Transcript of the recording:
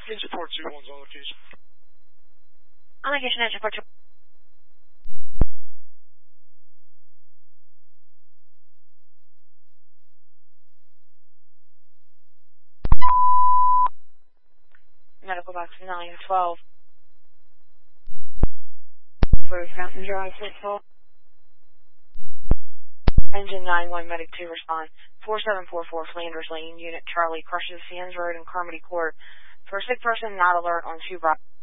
Engine 421's on location. On location, engine 421. Medical box 912. Rose Mountain Drive, Fleetville. Engine 91, Medic 2 respond. 4744 Flanders Lane, Unit Charlie crushes Sands Road and Carmody Court. For a sick person, not alert on 2 Bravo.